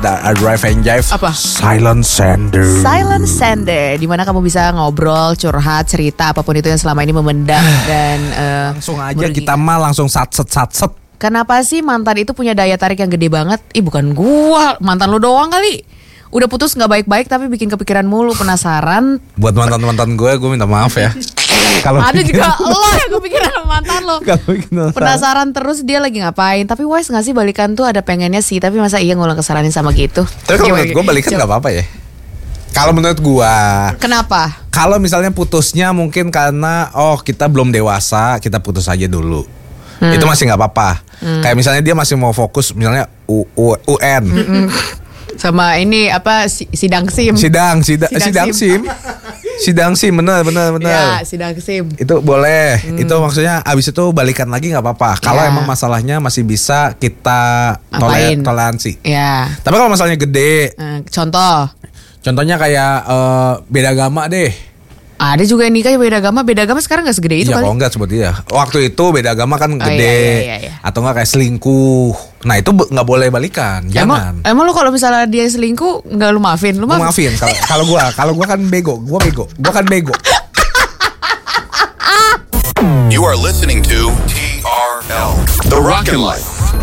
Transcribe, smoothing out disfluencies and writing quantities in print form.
Drive and Jive. Apa? Silent Sender. Di mana kamu bisa ngobrol, curhat, cerita apapun itu yang selama ini memendam dan langsung aja kita mah langsung satset. Kenapa sih mantan itu punya daya tarik yang gede banget? Bukan gua, mantan lu doang kali. Udah putus nggak baik-baik tapi bikin kepikiran mulu, penasaran. Buat mantan gue minta maaf ya. Kalau ada juga lo yang kepikiran sama mantan lo. Penasaran terus dia lagi ngapain. Tapi wise gak sih balikan tuh, ada pengennya sih. Tapi masa iya ngulang kesalahan sama gitu. Tapi kalau menurut gue balikan gak apa-apa ya. Kalau menurut gue. Kenapa? Kalau misalnya putusnya mungkin karena kita belum dewasa, kita putus aja dulu. Itu masih gak apa-apa. Kayak misalnya dia masih mau fokus misalnya UN. Sama ini apa sidang SIM. Sidang SIM benar. Ya, sidang SIM. Itu boleh. Itu maksudnya abis itu balikan lagi nggak apa-apa. Kalau emang masalahnya masih bisa kita toleransi. Ya. Tapi kalau masalahnya gede. Contohnya kayak beda agama deh. Ada juga yang nikah beda agama sekarang gak segede itu kali. Iya, kalau enggak sebut dia. Waktu itu beda agama kan gede. Iya. Atau enggak kayak selingkuh. Nah, itu enggak boleh balikan. Jangan. Emang lu kalau misalnya dia selingkuh enggak lu maafin? Lu maafin. Kalau gua kan bego. Gua kan bego. You are listening to TRL The Rockin' Life